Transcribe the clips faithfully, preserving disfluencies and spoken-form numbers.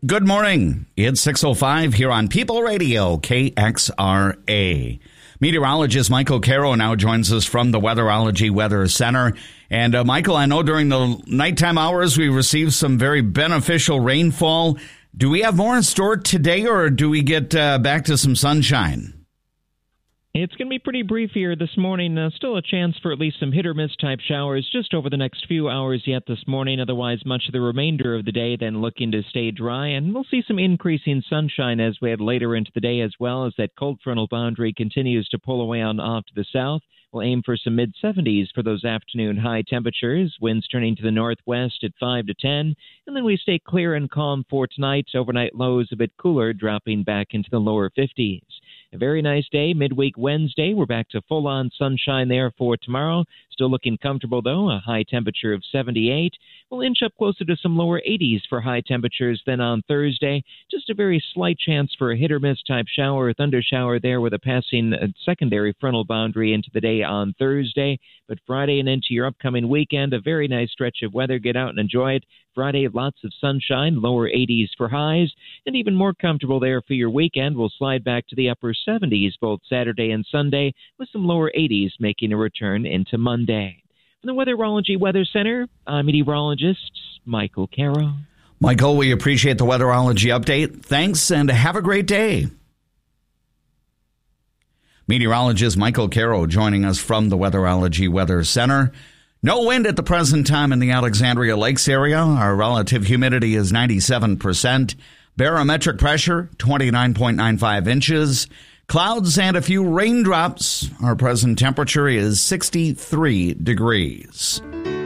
Good morning. It's six oh five here on People Radio, K X R A. Meteorologist Michael Caro now joins us from the Weatherology Weather Center. And uh, Michael, I know during the nighttime hours we received some very beneficial rainfall. Do we have more in store today, or do we get uh, back to some sunshine? It's going to be pretty brief here this morning. Uh, still a chance for at least some hit-or-miss type showers just over the next few hours yet this morning. Otherwise, much of the remainder of the day then looking to stay dry. And we'll see some increasing sunshine as we head later into the day, as well as that cold frontal boundary continues to pull away on off to the south. We'll aim for some mid-seventies for those afternoon high temperatures, winds turning to the northwest at five to ten, and then we stay clear and calm for tonight. Overnight lows a bit cooler, dropping back into the lower fifties. A very nice day, midweek Wednesday. We're back to full-on sunshine there for tomorrow. Still looking comfortable, though, a high temperature of seventy-eight. We'll inch up closer to some lower eighties for high temperatures than on Thursday. Just a very slight chance for a hit-or-miss type shower or thunder shower there with a passing secondary frontal boundary into the day on Thursday. But Friday and into your upcoming weekend, a very nice stretch of weather. Get out and enjoy it. Friday, lots of sunshine, lower eighties for highs, and even more comfortable there for your weekend. We'll slide back to the upper seventies both Saturday and Sunday, with some lower eighties making a return into Monday. From the Weatherology Weather Center, I'm meteorologist Michael Caro. Michael, we appreciate the weatherology update. Thanks, and have a great day. Meteorologist Michael Caro joining us from the Weatherology Weather Center. No wind at the present time in the Alexandria Lakes area. Our relative humidity is ninety-seven percent. Barometric pressure, twenty-nine point nine five inches. Clouds and a few raindrops. Our present temperature is sixty-three degrees.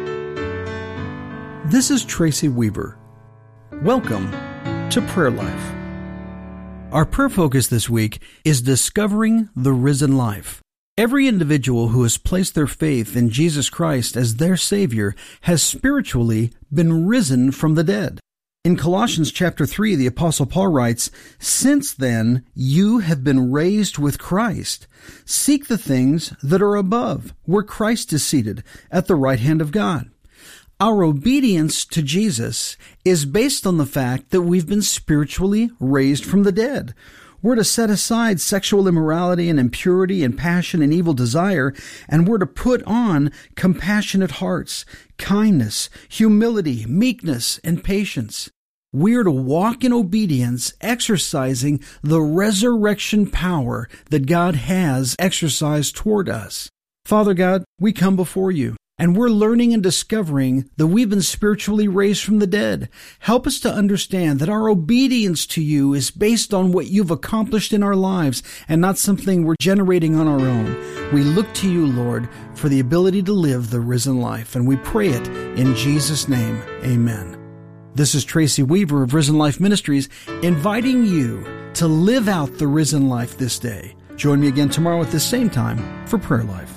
This is Tracy Weaver. Welcome to Prayer Life. Our prayer focus this week is discovering the risen life. Every individual who has placed their faith in Jesus Christ as their Savior has spiritually been risen from the dead. In Colossians chapter three, the Apostle Paul writes, "Since then you have been raised with Christ. Seek the things that are above, where Christ is seated at the right hand of God." Our obedience to Jesus is based on the fact that we've been spiritually raised from the dead. We're to set aside sexual immorality and impurity and passion and evil desire, and we're to put on compassionate hearts, kindness, humility, meekness, and patience. We're to walk in obedience, exercising the resurrection power that God has exercised toward us. Father God, we come before you, and we're learning and discovering that we've been spiritually raised from the dead. Help us to understand that our obedience to you is based on what you've accomplished in our lives and not something we're generating on our own. We look to you, Lord, for the ability to live the risen life, and we pray it in Jesus' name. Amen. This is Tracy Weaver of Risen Life Ministries, inviting you to live out the risen life this day. Join me again tomorrow at the same time for Prayer Life.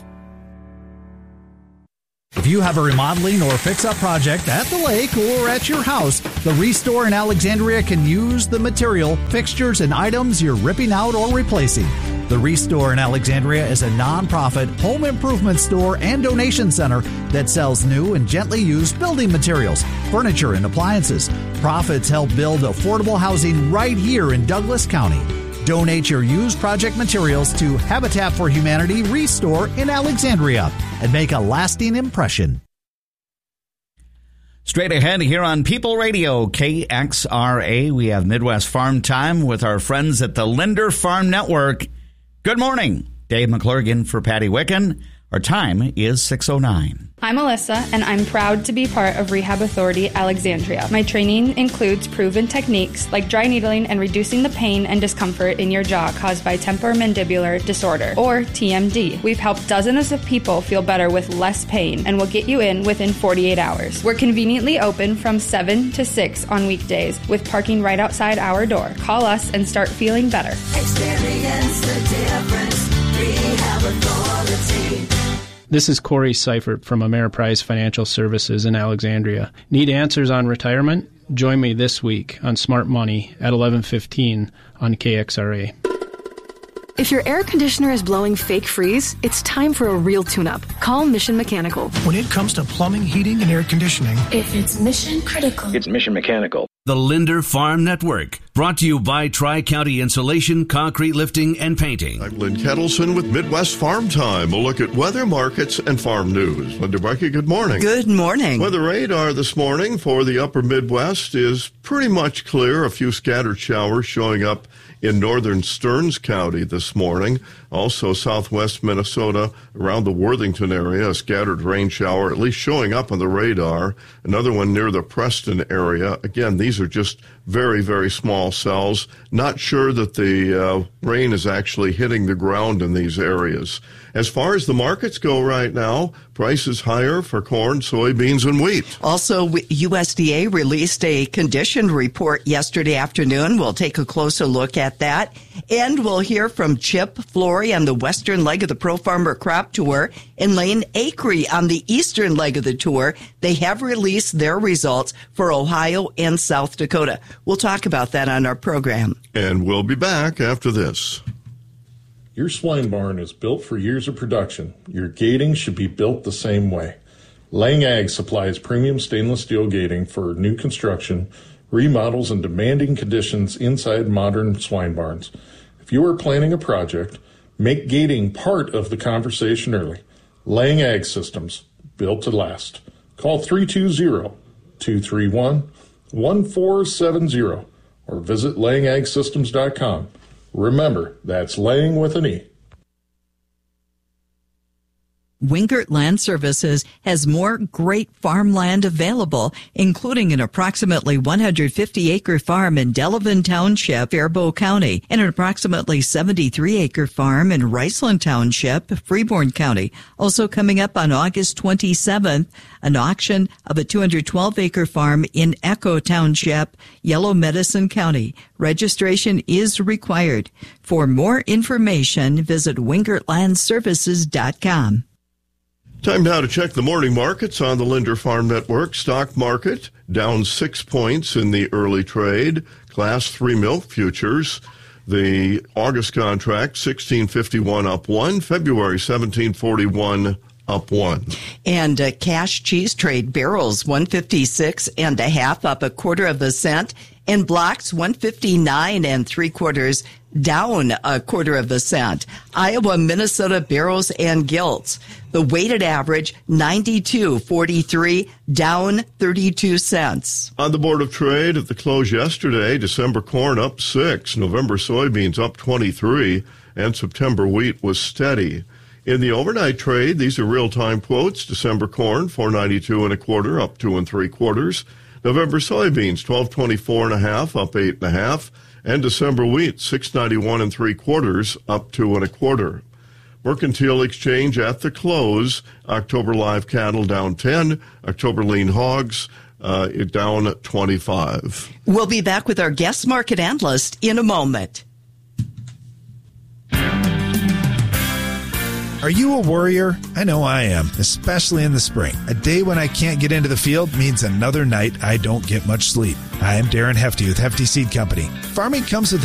If you have a remodeling or fix-up project at the lake or at your house, the Restore in Alexandria can use the material, fixtures, and items you're ripping out or replacing. The Restore in Alexandria is a nonprofit home improvement store and donation center that sells new and gently used building materials, furniture, and appliances. Profits help build affordable housing right here in Douglas County. Donate your used project materials to Habitat for Humanity Restore in Alexandria and make a lasting impression. Straight ahead here on People Radio, K X R A, we have Midwest Farm Time with our friends at the Linder Farm Network. Good morning. Dave McClurgan for Patty Wicken. Our time is six oh nine. I'm Alyssa, and I'm proud to be part of Rehab Authority Alexandria. My training includes proven techniques like dry needling and reducing the pain and discomfort in your jaw caused by temporomandibular disorder, or T M D. We've helped dozens of people feel better with less pain, and will get you in within forty-eight hours. We're conveniently open from seven to six on weekdays, with parking right outside our door. Call us and start feeling better. Experience the difference. Rehab Authority. This is Corey Seifert from Ameriprise Financial Services in Alexandria. Need answers on retirement? Join me this week on Smart Money at eleven fifteen on K X R A. If your air conditioner is blowing fake freeze, it's time for a real tune-up. Call Mission Mechanical. When it comes to plumbing, heating, and air conditioning, if it's mission critical, it's Mission Mechanical. The Linder Farm Network, brought to you by Tri-County Insulation, Concrete Lifting, and Painting. I'm Lynn Kettleson with Midwest Farm Time. A look at weather, markets, and farm news. Linda Brekke, good morning. Good morning. Weather radar this morning for the upper Midwest is pretty much clear. A few scattered showers showing up in northern Stearns County this morning. Also southwest Minnesota, around the Worthington area, a scattered rain shower, at least showing up on the radar. Another one near the Preston area. Again, these are just very, very small cells. Not sure that the uh, rain is actually hitting the ground in these areas. As far as the markets go right now, prices higher for corn, soybeans, and wheat. Also, U S D A released a condition report yesterday afternoon. We'll take a closer look at that. And we'll hear from Chip Flory on the western leg of the Pro Farmer Crop Tour and Lane Acree on the eastern leg of the tour. They have released their results for Ohio and South Dakota. We'll talk about that on our program. And we'll be back after this. Your swine barn is built for years of production. Your gating should be built the same way. Lang Ag supplies premium stainless steel gating for new construction, remodels, and demanding conditions inside modern swine barns. If you are planning a project, make gating part of the conversation early. Lang Ag Systems, built to last. Call three two zero, two three one, one four seven zero or visit lang ag systems dot com. Remember, that's Lang with an E. Wingert Land Services has more great farmland available, including an approximately one hundred fifty acre farm in Delavan Township, Faribault County, and an approximately seventy-three acre farm in Riceland Township, Freeborn County. Also coming up on August twenty-seventh, an auction of a two hundred twelve acre farm in Echo Township, Yellow Medicine County. Registration is required. For more information, visit wingert land services dot com. Time now to check the morning markets on the Linder Farm Network. Stock market down six points in the early trade. Class three milk futures. The August contract, sixteen fifty-one up one. February, seventeen forty-one up one. And uh, cash cheese trade barrels, one fifty-six and a half, up a quarter of a cent. And blocks, one fifty-nine and three quarters, down a quarter of a cent. Iowa, Minnesota barrels and gilts. The weighted average, ninety-two forty-three, down thirty-two cents. On the Board of Trade at the close yesterday, December corn up six, November soybeans up twenty-three, and September wheat was steady. In the overnight trade, these are real-time quotes. December corn, four ninety-two and a quarter, up two and three quarters. November soybeans, twelve twenty-four and a half, up eight and a half. And December wheat, six ninety-one and three quarters, up two and a quarter. Mercantile exchange at the close. October live cattle down ten. October lean hogs uh, down twenty-five. We'll be back with our guest market analyst in a moment. Are you a worrier? I know I am, especially in the spring. A day when I can't get into the field means another night I don't get much sleep. Hi, I'm Darren Hefty with Hefty Seed Company. Farming comes with